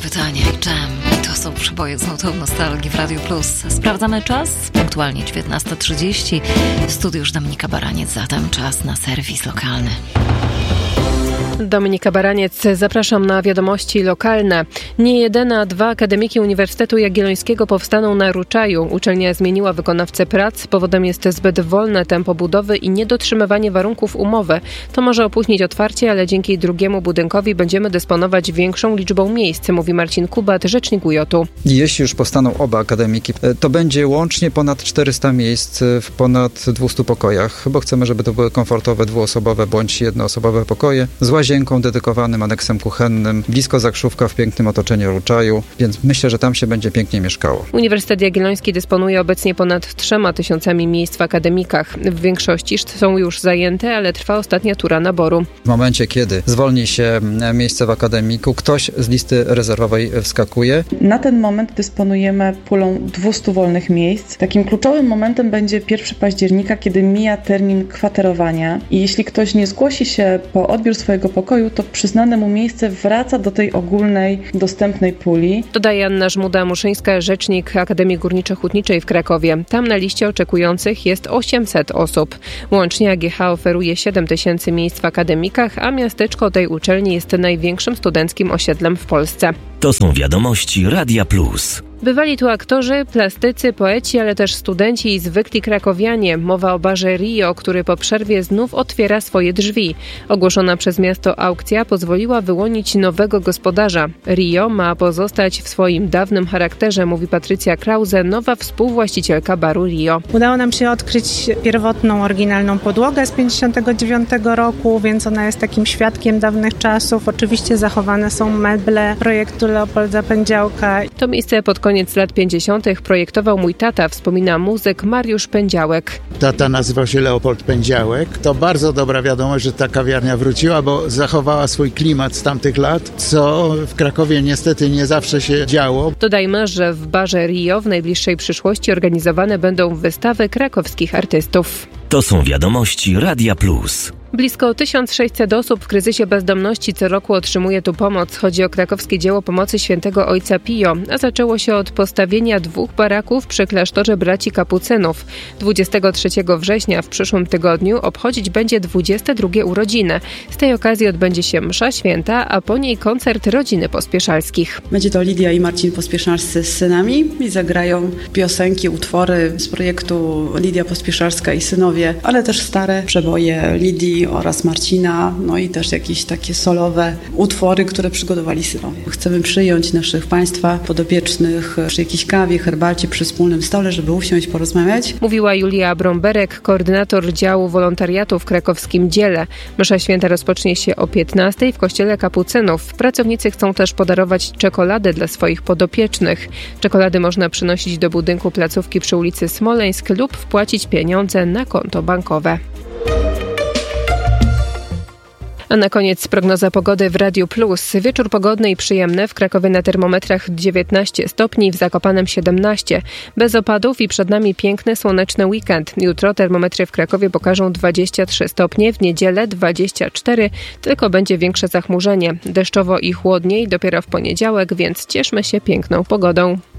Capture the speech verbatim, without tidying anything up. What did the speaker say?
pytanie. Dżem. To są przeboje z nutą nostalgii w Radiu Plus. Sprawdzamy czas. Punktualnie dziewiętnasta trzydzieści. W studiu już Dominika Baraniec, zatem czas na serwis lokalny. Dominika Baraniec, zapraszam na wiadomości lokalne. Nie jeden, a dwa akademiki Uniwersytetu Jagiellońskiego powstaną na Ruczaju. Uczelnia zmieniła wykonawcę prac. Powodem jest zbyt wolne tempo budowy i niedotrzymywanie warunków umowy. To może opóźnić otwarcie, ale dzięki drugiemu budynkowi będziemy dysponować większą liczbą miejsc, mówi Marcin Kubat, rzecznik U J u. Jeśli już powstaną oba akademiki, to będzie łącznie ponad czterysta miejsc w ponad dwieście pokojach, bo chcemy, żeby to były komfortowe dwuosobowe bądź jednoosobowe pokoje z łazienką, dedykowanym aneksem kuchennym, blisko Zakrzówka w pięknym otoczeniu Ruczaju, więc myślę, że tam się będzie pięknie mieszkało. Uniwersytet Jagielloński dysponuje obecnie ponad trzema tysiącami miejsc w akademikach. W większości są już zajęte, ale trwa ostatnia tura naboru. W momencie, kiedy zwolni się miejsce w akademiku, ktoś z listy rezerwowej wskakuje. Na ten moment dysponujemy pulą dwieście wolnych miejsc. Takim kluczowym momentem będzie pierwszego października, kiedy mija termin kwaterowania i jeśli ktoś nie zgłosi się po odbiór swojego pokoju, to przyznane mu miejsce wraca do tej ogólnej, dostępnej puli. Dodaje Anna Żmuda-Muszyńska, rzecznik Akademii Górniczo-Hutniczej w Krakowie. Tam na liście oczekujących jest osiemset osób. Łącznie A G H oferuje siedem tysięcy miejsc w akademikach, a miasteczko tej uczelni jest największym studenckim osiedlem w Polsce. To są wiadomości Radia Plus. Bywali tu aktorzy, plastycy, poeci, ale też studenci i zwykli krakowianie. Mowa o barze Rio, który po przerwie znów otwiera swoje drzwi. Ogłoszona przez miasto aukcja pozwoliła wyłonić nowego gospodarza. Rio ma pozostać w swoim dawnym charakterze, mówi Patrycja Krause, nowa współwłaścicielka baru Rio. Udało nam się odkryć pierwotną, oryginalną podłogę z pięćdziesiątego dziewiątego roku, więc ona jest takim świadkiem dawnych czasów. Oczywiście zachowane są meble projektu Leopolda Pędziałka. To miejsce pod koniec lat pięćdziesiątych projektował mój tata, wspomina muzyk Mariusz Pędziałek. Tata nazywał się Leopold Pędziałek. To bardzo dobra wiadomość, że ta kawiarnia wróciła, bo zachowała swój klimat z tamtych lat, co w Krakowie niestety nie zawsze się działo. Dodajmy, że w barze Rio w najbliższej przyszłości organizowane będą wystawy krakowskich artystów. To są wiadomości Radia Plus. Blisko tysiąc sześćset osób w kryzysie bezdomności co roku otrzymuje tu pomoc. Chodzi o krakowskie dzieło pomocy świętego Ojca Pio, a zaczęło się od postawienia dwóch baraków przy klasztorze braci kapucynów. dwudziestego trzeciego września w przyszłym tygodniu obchodzić będzie dwudzieste drugie urodziny. Z tej okazji odbędzie się msza święta, a po niej koncert rodziny Pospieszalskich. Będzie to Lidia i Marcin Pospieszalscy z synami i zagrają piosenki, utwory z projektu Lidia Pospieszalska i synowie, ale też stare przeboje Lidii oraz Marcina, no i też jakieś takie solowe utwory, które przygotowali synowie. Chcemy przyjąć naszych Państwa podopiecznych przy jakiejś kawie, herbacie, przy wspólnym stole, żeby usiąść, porozmawiać. Mówiła Julia Bromberek, koordynator działu wolontariatu w krakowskim dziele. Msza święta rozpocznie się o piętnastej w kościele kapucynów. Pracownicy chcą też podarować czekoladę dla swoich podopiecznych. Czekolady można przynosić do budynku placówki przy ulicy Smoleńsk lub wpłacić pieniądze na konto bankowe. A na koniec prognoza pogody w Radiu Plus. Wieczór pogodny i przyjemny. W Krakowie na termometrach dziewiętnaście stopni, w Zakopanem siedemnaście. Bez opadów i przed nami piękny, słoneczny weekend. Jutro termometry w Krakowie pokażą dwadzieścia trzy stopnie, w niedzielę dwadzieścia cztery, tylko będzie większe zachmurzenie. Deszczowo i chłodniej dopiero w poniedziałek, więc cieszmy się piękną pogodą.